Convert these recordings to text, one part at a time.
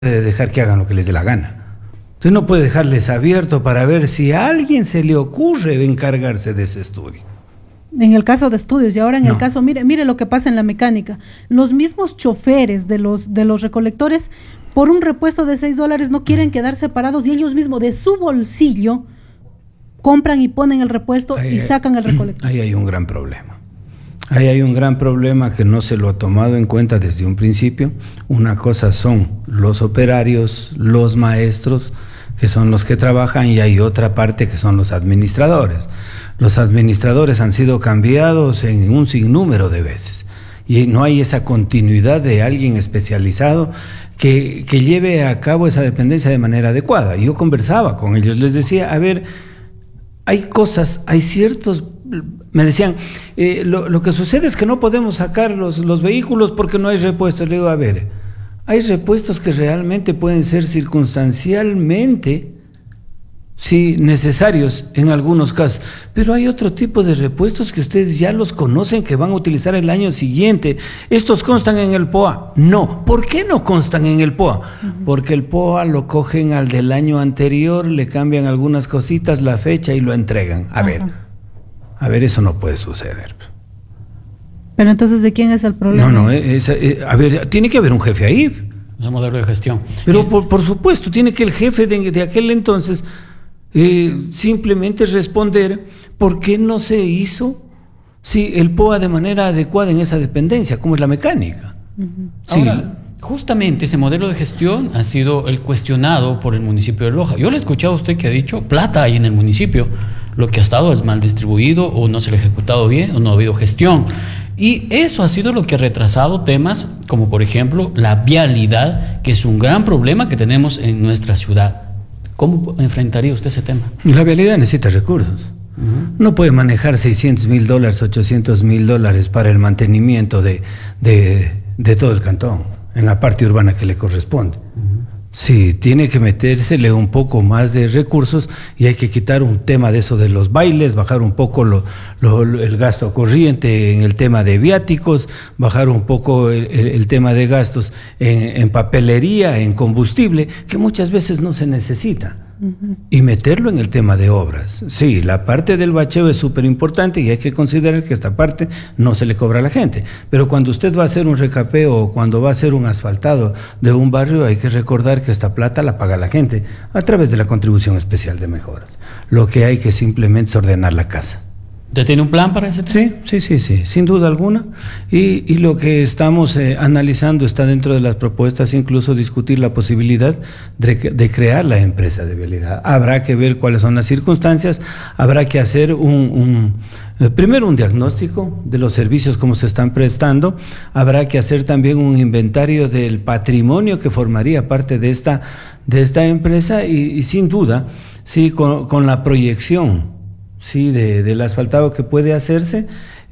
puede dejar que hagan lo que les dé la gana. Usted no puede dejarles abierto para ver si a alguien se le ocurre encargarse de ese estudio. En el caso de estudios, y ahora en No. el caso, mire lo que pasa en la mecánica. Los mismos choferes de los recolectores, por un repuesto de $6 no quieren quedar separados y ellos mismos de su bolsillo compran y ponen el repuesto y sacan el recolector. Ahí hay un gran problema. Ahí hay un gran problema que no se lo ha tomado en cuenta desde un principio. Una cosa son los operarios, los maestros, que son los que trabajan, y hay otra parte que son los administradores. Los administradores han sido cambiados en un sinnúmero de veces y no hay esa continuidad de alguien especializado que lleve a cabo esa dependencia de manera adecuada. Yo conversaba con ellos, les decía, a ver, hay cosas, hay ciertos... Me decían, lo que sucede es que no podemos sacar los vehículos porque no hay repuestos. Le digo, a ver, hay repuestos que realmente pueden ser circunstancialmente, sí, necesarios en algunos casos, pero hay otro tipo de repuestos que ustedes ya los conocen, que van a utilizar el año siguiente. ¿Estos constan en el POA? No. ¿Por qué no constan en el POA? Porque el POA lo cogen al del año anterior, le cambian algunas cositas, la fecha y lo entregan. A ver, eso no puede suceder. Pero entonces, ¿de quién es el problema? No, a ver, tiene que haber un jefe ahí. Es un modelo de gestión. Pero por supuesto, tiene que el jefe de aquel entonces simplemente responder por qué no se hizo el POA de manera adecuada en esa dependencia, como es la mecánica. Sí. Ahora, justamente ese modelo de gestión ha sido el cuestionado por el municipio de Loja. Yo le he escuchado a usted que ha dicho, plata hay en el municipio, lo que ha estado es mal distribuido o no se le ha ejecutado bien o no ha habido gestión. Y eso ha sido lo que ha retrasado temas como, por ejemplo, la vialidad, que es un gran problema que tenemos en nuestra ciudad. ¿Cómo enfrentaría usted ese tema? La vialidad necesita recursos. No puede manejar $600,000, $800,000 para el mantenimiento de todo el cantón, en la parte urbana que le corresponde. Sí, tiene que metérsele un poco más de recursos y hay que quitar un tema de eso de los bailes, bajar un poco el gasto corriente en el tema de viáticos, bajar un poco el tema de gastos en papelería, en combustible, que muchas veces no se necesita. Y meterlo en el tema de obras. Sí, la parte del bacheo es súper importante y hay que considerar que esta parte no se le cobra a la gente. Pero cuando usted va a hacer un recapeo o cuando va a hacer un asfaltado de un barrio, hay que recordar que esta plata la paga la gente a través de la contribución especial de mejoras. Lo que hay que simplemente es ordenar la casa. ¿Usted tiene un plan para ese tema? Sí, sin duda alguna. Y lo que estamos analizando está dentro de las propuestas, incluso discutir la posibilidad de crear la empresa de vialidad. Habrá que ver cuáles son las circunstancias, habrá que hacer primero un diagnóstico de los servicios como se están prestando, habrá que hacer también un inventario del patrimonio que formaría parte de esta empresa y sin duda, sí, con la proyección, sí, del asfaltado que puede hacerse,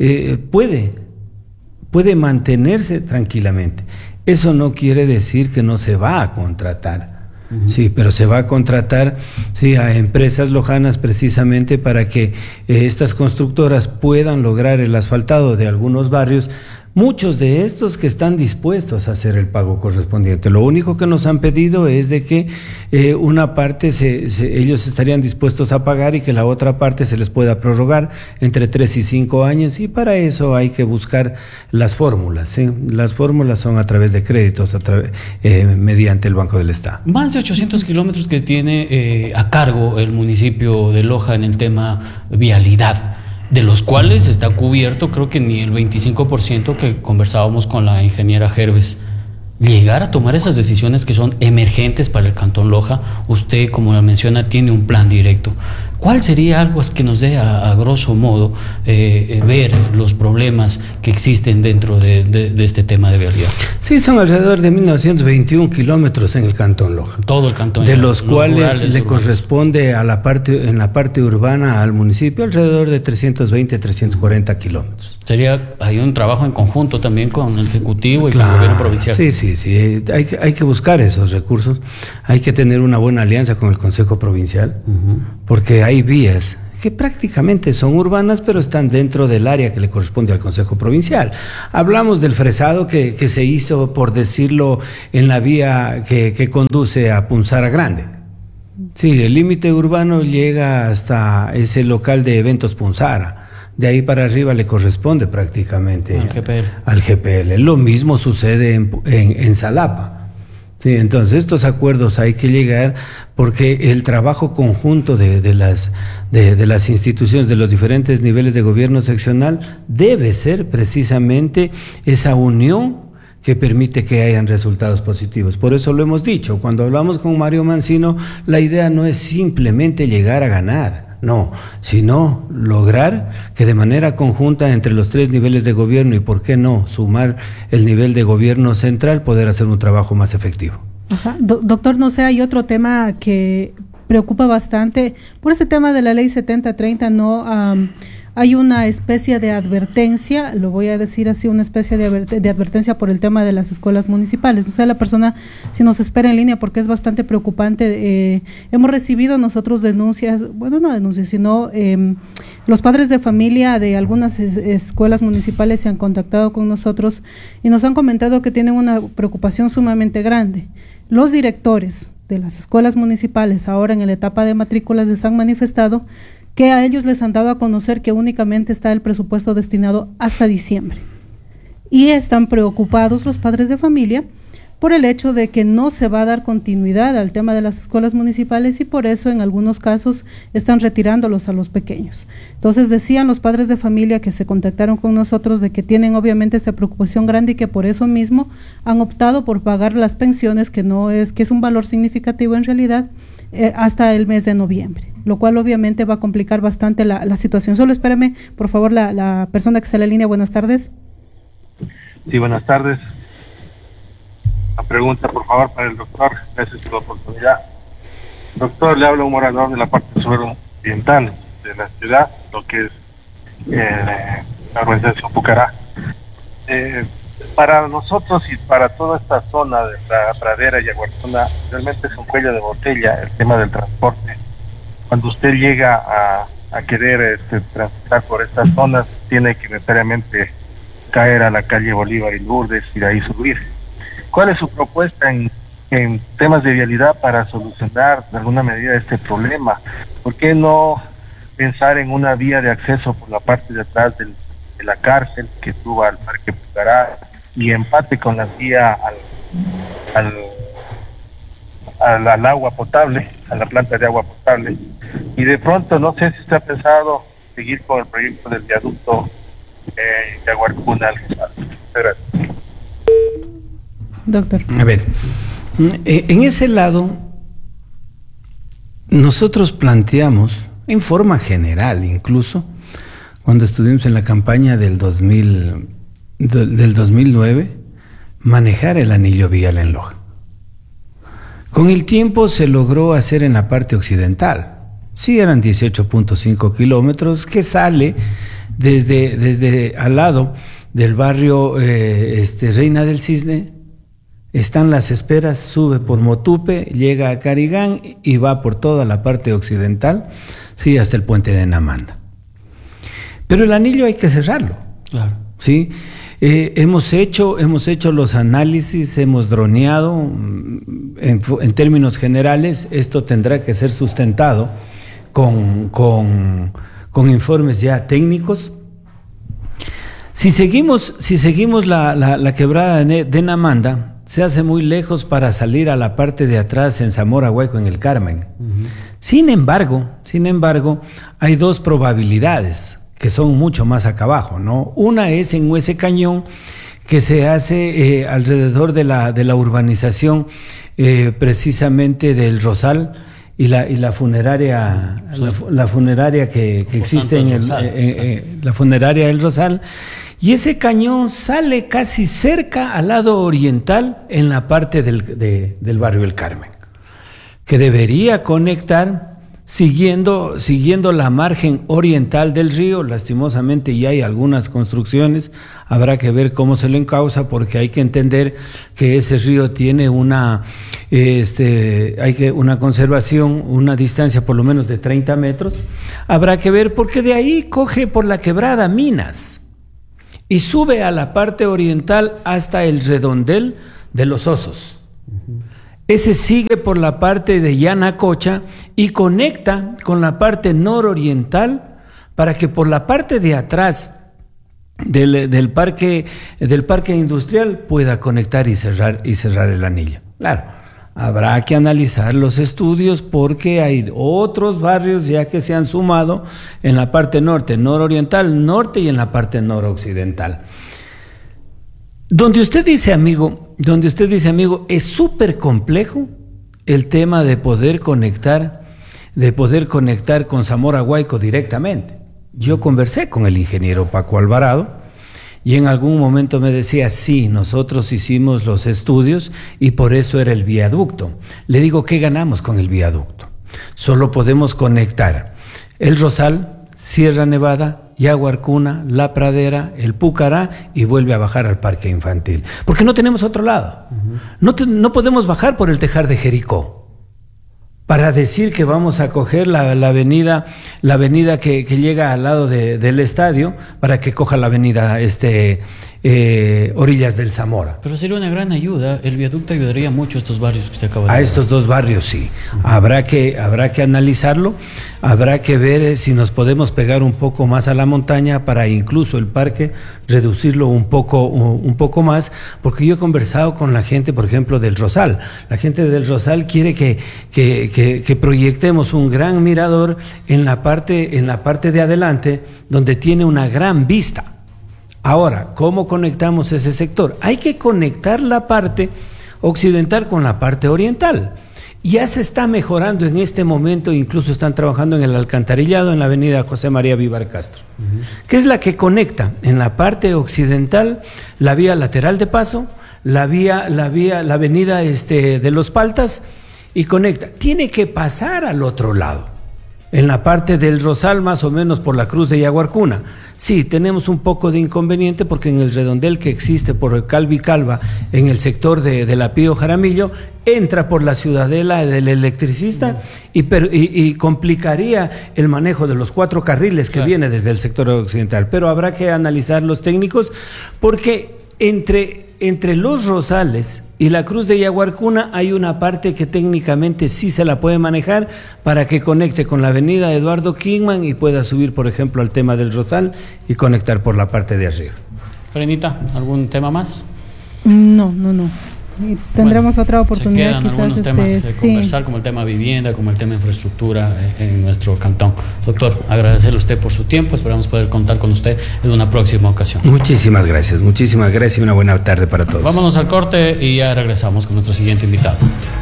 puede mantenerse tranquilamente. Eso no quiere decir que no se va a contratar. Sí, pero se va a contratar, sí, a empresas lojanas precisamente para que estas constructoras puedan lograr el asfaltado de algunos barrios. Muchos de estos que están dispuestos a hacer el pago correspondiente. Lo único que nos han pedido es de que una parte ellos estarían dispuestos a pagar y que la otra parte se les pueda prorrogar entre 3 y 5 años, y para eso hay que buscar las fórmulas. ¿Sí? Las fórmulas son a través de créditos, mediante el Banco del Estado. Más de 800 kilómetros que tiene a cargo el municipio de Loja en el tema vialidad, de los cuales está cubierto creo que ni el 25% que conversábamos con la ingeniera Gerves. Llegar a tomar esas decisiones que son emergentes para el Cantón Loja, usted, como la menciona, tiene un plan directo. ¿Cuál sería algo que nos dé a grosso modo ver los problemas que existen dentro de este tema de vialidad? Sí, son alrededor de 1921 kilómetros en el Cantón Loja. Todo el cantón. De los cuales le corresponde en la parte urbana al municipio alrededor de 320, 340 kilómetros. Hay un trabajo en conjunto también con el Ejecutivo y con el gobierno provincial. Sí. Hay que buscar esos recursos. Hay que tener una buena alianza con el Consejo Provincial, porque hay vías que prácticamente son urbanas, pero están dentro del área que le corresponde al Consejo Provincial. Hablamos del fresado que se hizo, por decirlo, en la vía que conduce a Punzara Grande. Sí, el límite urbano llega hasta ese local de eventos Punzara. De ahí para arriba le corresponde prácticamente al GPL. Lo mismo sucede en Salapa. Sí, entonces estos acuerdos hay que llegar porque el trabajo conjunto de las instituciones de los diferentes niveles de gobierno seccional debe ser precisamente esa unión que permite que hayan resultados positivos. Por eso lo hemos dicho, cuando hablamos con Mario Mancino, la idea no es simplemente llegar a ganar, no, sino lograr que de manera conjunta entre los tres niveles de gobierno y por qué no sumar el nivel de gobierno central, poder hacer un trabajo más efectivo. Ajá. Doctor, no sé, hay otro tema que preocupa bastante. Por este tema de la ley 7030, no hay una especie de advertencia, lo voy a decir así, una especie de advertencia por el tema de las escuelas municipales. No sé, la persona si nos espera en línea porque es bastante preocupante. Hemos recibido nosotros denuncias, bueno, no denuncias, sino los padres de familia de algunas escuelas municipales se han contactado con nosotros y nos han comentado que tienen una preocupación sumamente grande. Los directores de las escuelas municipales ahora en la etapa de matrículas les han manifestado que a ellos les han dado a conocer que únicamente está el presupuesto destinado hasta diciembre. Y están preocupados los padres de familia por el hecho de que no se va a dar continuidad al tema de las escuelas municipales y por eso en algunos casos están retirándolos a los pequeños. Entonces decían los padres de familia que se contactaron con nosotros de que tienen obviamente esta preocupación grande y que por eso mismo han optado por pagar las pensiones, que es un valor significativo en realidad, hasta el mes de noviembre, lo cual obviamente va a complicar bastante la situación. Solo espérame, por favor, la persona que está en la línea. Buenas tardes. Sí, buenas tardes. La pregunta, por favor, para el doctor. Gracias por la oportunidad. Doctor, le habla un morador de la parte suroriental de la ciudad, lo que es la organización Pucará. Para nosotros y para toda esta zona de la pradera y Aguartuna, realmente es un cuello de botella el tema del transporte. Cuando usted llega a querer transitar por estas zonas, tiene que necesariamente caer a la calle Bolívar y Lourdes y de ahí subir. ¿Cuál es su propuesta en temas de vialidad para solucionar de alguna medida este problema? ¿Por qué no pensar en una vía de acceso por la parte de atrás de la cárcel que suba al Parque Pucará y empate con la vía al agua potable, a la planta de agua potable? Y de pronto, no sé si usted ha pensado seguir con el proyecto del viaducto de Aguarcuna. Gracias. Doctor. A ver, en ese lado, nosotros planteamos, en forma general incluso, cuando estuvimos en la campaña del 2009, manejar el anillo vial en Loja. Con el tiempo se logró hacer en la parte occidental. Sí, eran 18.5 kilómetros, que sale desde al lado del barrio Reina del Cisne. Están las esperas, sube por Motupe, llega a Carigán y va por toda la parte occidental, sí, hasta el puente de Namanda. Pero el anillo hay que cerrarlo. Claro. Sí. Hemos hecho los análisis, hemos droneado. En términos generales, esto tendrá que ser sustentado con informes ya técnicos. Si seguimos la quebrada de Namanda, se hace muy lejos para salir a la parte de atrás en Zamora Hueco, en el Carmen. Uh-huh. Sin embargo, hay dos probabilidades que son mucho más acá abajo, ¿no? Una es en ese cañón que se hace alrededor de la urbanización precisamente del Rosal y la funeraria, sí. la funeraria que existe en la funeraria del Rosal. Y ese cañón sale casi cerca al lado oriental en la parte del barrio El Carmen, que debería conectar, siguiendo la margen oriental del río. Lastimosamente ya hay algunas construcciones, habrá que ver cómo se lo encausa, porque hay que entender que ese río tiene una conservación, una distancia por lo menos de 30 metros. Habrá que ver, porque de ahí coge por la quebrada Minas y sube a la parte oriental hasta el redondel de Los Osos. Ese sigue por la parte de Yanacocha y conecta con la parte nororiental para que por la parte de atrás del parque industrial pueda conectar y cerrar el anillo. Claro, habrá que analizar los estudios, porque hay otros barrios ya que se han sumado en la parte norte, nororiental, norte, y en la parte noroccidental. Donde usted dice, amigo, es súper complejo el tema de poder conectar con Zamora Guayco directamente. Yo conversé con el ingeniero Paco Alvarado y en algún momento me decía, sí, nosotros hicimos los estudios y por eso era el viaducto. Le digo, ¿qué ganamos con el viaducto? Solo podemos conectar el Rosal, Sierra Nevada, Yaguarcuna, La Pradera, el Púcara, y vuelve a bajar al parque infantil. Porque no tenemos otro lado. No podemos bajar por el Tejar de Jericó para decir que vamos a coger la avenida que llega al lado del estadio, para que coja la avenida Orillas del Zamora. Pero sería una gran ayuda, el viaducto ayudaría mucho a estos barrios que usted acaba de decir. A estos dos barrios sí, habrá que analizarlo, habrá que ver si nos podemos pegar un poco más a la montaña para incluso el parque reducirlo un poco más, porque yo he conversado con la gente, por ejemplo, del Rosal. La gente del Rosal quiere que proyectemos un gran mirador en la parte de adelante, donde tiene una gran vista. Ahora, ¿cómo conectamos ese sector? Hay que conectar la parte occidental con la parte oriental. Ya se está mejorando en este momento, incluso están trabajando en el alcantarillado en la avenida José María Vivar Castro, que es la que conecta en la parte occidental la vía lateral de paso, la avenida de Los Paltas, y conecta. Tiene que pasar al otro lado. En la parte del Rosal, más o menos por la Cruz de Yaguarcuna. Sí, tenemos un poco de inconveniente porque en el redondel que existe por el Calvi Calva, en el sector de la Pío Jaramillo, entra por la Ciudadela del Electricista y complicaría el manejo de los 4 carriles que viene desde el sector occidental. Pero habrá que analizar los técnicos, porque entre los Rosales y la Cruz de Yaguarcuna hay una parte que técnicamente sí se la puede manejar para que conecte con la avenida Eduardo Kingman y pueda subir, por ejemplo, al tema del Rosal y conectar por la parte de arriba. Karenita, ¿algún tema más? No. Tendremos otra oportunidad. Se quedan algunos temas que conversar, como el tema vivienda, como el tema infraestructura en nuestro cantón. Doctor, agradecerle a usted por su tiempo, esperamos poder contar con usted en una próxima ocasión. Muchísimas gracias y una buena tarde para todos. Vámonos al corte y ya regresamos con nuestro siguiente invitado.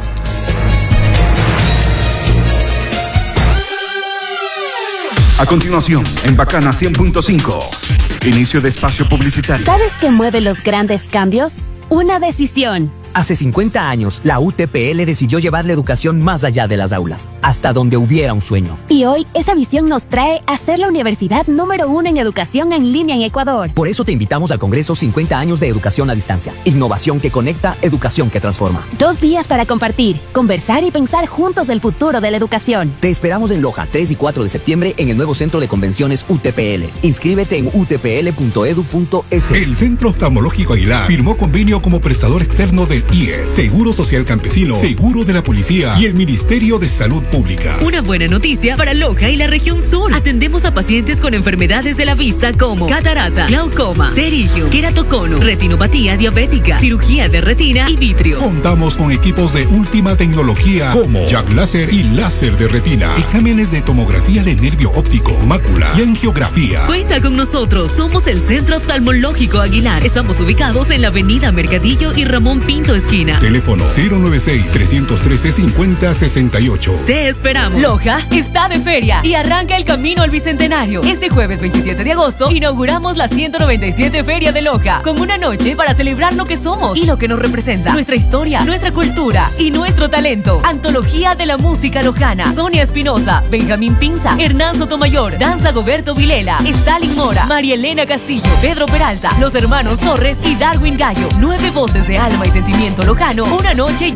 A continuación, en Bacana 100.5, inicio de espacio publicitario. ¿Sabes qué mueve los grandes cambios? Una decisión. Hace 50 años, la UTPL decidió llevar la educación más allá de las aulas, hasta donde hubiera un sueño. Y hoy, esa visión nos trae a ser la universidad número 1 en educación en línea en Ecuador. Por eso te invitamos al Congreso 50 años de educación a distancia. Innovación que conecta, educación que transforma. 2 días para compartir, conversar y pensar juntos el futuro de la educación. Te esperamos en Loja, 3 y 4 de septiembre, en el nuevo Centro de Convenciones UTPL. Inscríbete en utpl.edu.es. El Centro Oftalmológico Aguilar firmó convenio como prestador externo del IES, Seguro Social Campesino, Seguro de la Policía y el Ministerio de Salud Pública. Una buena noticia para Loja y la región sur. Atendemos a pacientes con enfermedades de la vista como catarata, glaucoma, pterigio, queratocono, retinopatía diabética, cirugía de retina y vitrio. Contamos con equipos de última tecnología como Jack Láser y láser de retina, exámenes de tomografía de nervio óptico, mácula y angiografía. Cuenta con nosotros, somos el Centro Oftalmológico Aguilar. Estamos ubicados en la avenida Mercadillo y Ramón Pinto Punto Esquina. Teléfono 096-313-5068. Te esperamos. Loja está de feria y arranca el camino al Bicentenario. Este jueves 27 de agosto inauguramos la 197 Feria de Loja con una noche para celebrar lo que somos y lo que nos representa, nuestra historia, nuestra cultura y nuestro talento. Antología de la música lojana. Sonia Espinosa, Benjamín Pinza, Hernán Sotomayor, Danza Dagoberto Vilela, Stalin Mora, María Elena Castillo, Pedro Peralta, los hermanos Torres y Darwin Gallo. 9 voces de alma y sentimiento lojano. Una noche